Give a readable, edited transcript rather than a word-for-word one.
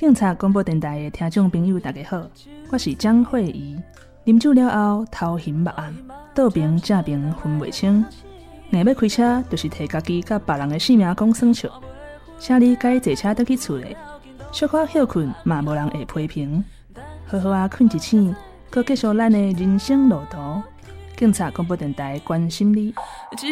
警察广播电台的听众朋友大家好，我是张慧仪。啉酒了后头晕目暗，倒边正边分袂清，若要开车就是摕家己甲别人的性命讲算笑，请你该坐车倒去厝里，小可休困嘛无人会批评，好好啊困一醒，搁继续咱的人生路途。警察广播电台关心你。